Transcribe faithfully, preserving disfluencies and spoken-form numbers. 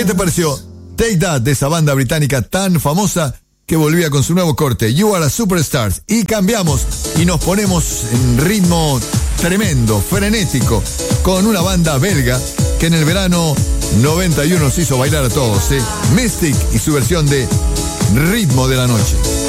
¿Qué te pareció Take That de esa banda británica tan famosa que volvía con su nuevo corte, You Are a Superstar? Y cambiamos y nos ponemos en ritmo tremendo, frenético, con una banda belga que en el verano noventa y uno nos hizo bailar a todos, ¿eh? Mystic y su versión de Ritmo de la Noche.